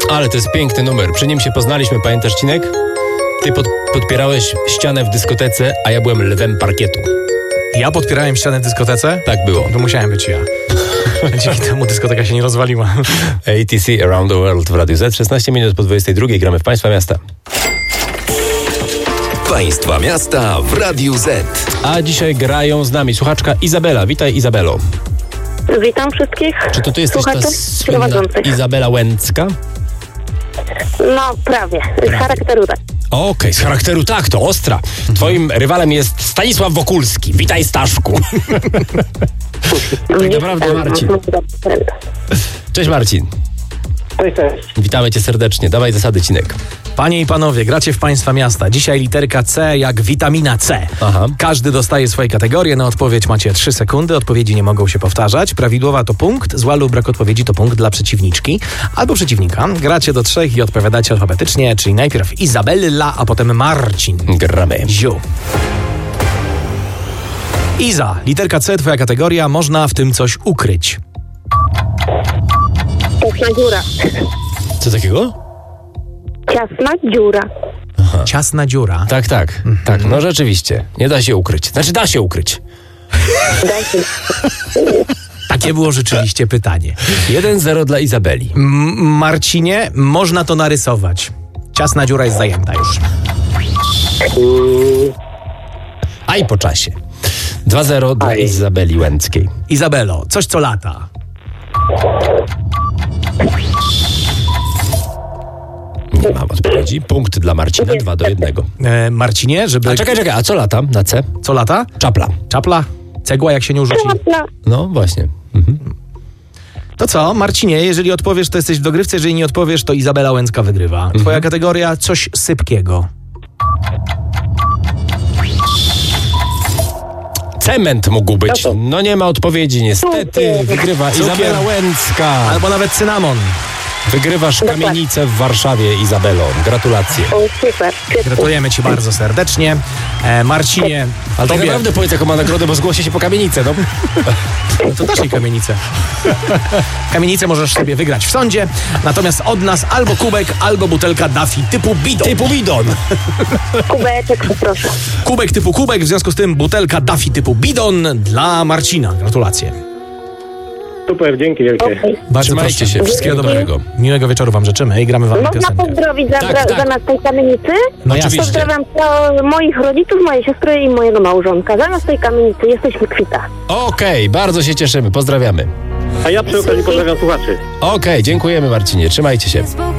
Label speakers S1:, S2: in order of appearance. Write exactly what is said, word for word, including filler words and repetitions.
S1: Ale to jest piękny numer. Przy nim się poznaliśmy, pamiętasz, Cinek? Ty pod, podpierałeś ścianę w dyskotece, a ja byłem lwem parkietu.
S2: Ja podpierałem ścianę w dyskotece?
S1: Tak było.
S2: To musiałem być ja. Dzięki temu dyskoteka się nie rozwaliła.
S1: A T C Around the World w Radiu Z. szesnaście minut po dwudziestej drugiej gramy w Państwa Miasta.
S3: Państwa Miasta w Radiu Z.
S1: A dzisiaj grają z nami słuchaczka Izabela. Witaj, Izabelo.
S4: Witam wszystkich.
S1: Czy to ty jesteś ta
S4: słuchaczy
S1: słynna
S4: prowadzących.
S1: Izabela Łęcka?
S4: No, prawie. Z charakteru tak.
S1: Okej, okay, z charakteru tak, to ostra. Twoim rywalem jest Stanisław Wokulski. Witaj, Staszku. Tak naprawdę Marcin. Cześć, Marcin.
S5: Cześć, cześć.
S1: Witamy cię serdecznie. Dawaj zasady, Cinek.
S2: Panie i panowie, gracie w Państwa Miasta. Dzisiaj literka C jak witamina C.
S1: Aha.
S2: Każdy dostaje swoje kategorie. Na odpowiedź macie trzy sekundy. Odpowiedzi nie mogą się powtarzać. Prawidłowa to punkt. Zła lub brak odpowiedzi to punkt dla przeciwniczki albo przeciwnika. Gracie do trzech i odpowiadacie alfabetycznie, czyli najpierw Izabella, a potem Marcin.
S1: Gramy.
S2: Ziu. Iza, literka C, twoja kategoria. Można w tym coś ukryć.
S4: Ciasna dziura.
S1: Co takiego?
S4: Ciasna dziura.
S1: Aha.
S2: Ciasna dziura.
S1: Tak, tak. Mm-hmm. Tak, no rzeczywiście. Nie da się ukryć. Znaczy da się ukryć.
S4: Daj się.
S2: Takie było rzeczywiście pytanie.
S1: jeden zero dla Izabeli.
S2: M- Marcinie, można to narysować. Ciasna dziura jest zajęta już.
S1: A i po czasie. dwa zero dla
S5: Aj.
S1: Izabeli Łęckiej.
S2: Izabelo, coś co lata.
S1: Nie mam odpowiedzi. Punkt dla Marcina, dwa do jednego.
S2: E, Marcinie, żeby...
S1: A czekaj, czekaj, a co lata na C?
S2: Co lata?
S1: Czapla.
S2: Czapla? Cegła jak się nie urzuci?
S4: Czapla.
S1: No właśnie. Mhm.
S2: To co, Marcinie, jeżeli odpowiesz, to jesteś w dogrywce, jeżeli nie odpowiesz, to Izabela Łęcka wygrywa. Twoja kategoria, coś sypkiego.
S1: Cement mógł być. No nie ma odpowiedzi, niestety. Wygrywa
S2: Cukier.
S1: Izabela Łęcka.
S2: Albo nawet cynamon.
S1: Wygrywasz kamienicę w Warszawie, Izabelo. Gratulacje.
S4: O, super.
S2: Gratulujemy ci bardzo serdecznie. E, Marcinie,
S1: Ale tak
S2: tobie...
S1: naprawdę powiedz, jaką ma nagrodę, bo zgłosi się po kamienicę, no.
S2: No to dasz jej kamienicę. Kamienicę możesz sobie wygrać w sądzie, natomiast od nas albo kubek, albo butelka Daffy typu bidon.
S1: Typu bidon.
S4: Kubeczek, proszę.
S2: Kubek typu kubek, w związku z tym butelka Daffy typu bidon dla Marcina. Gratulacje.
S5: Super, dzięki wielkie.
S4: Okay.
S2: Bardzo
S1: Trzymajcie
S2: proszę.
S1: się. Wszystkiego dobrego.
S2: Miłego wieczoru wam życzymy i gramy wam
S4: Można
S2: piosenkę.
S4: pozdrowić za,
S1: Tak, tak.
S4: zamiast tej kamienicy?
S2: No
S1: Oczywiście.
S4: Pozdrawiam to moich rodziców, mojej siostry i mojego małżonka. Zamiast tej kamienicy jesteśmy kwita.
S1: Okej, bardzo się cieszymy. Pozdrawiamy.
S5: A ja przy okazji pozdrawiam słuchaczy.
S1: Okej, dziękujemy, Marcinie. Trzymajcie się.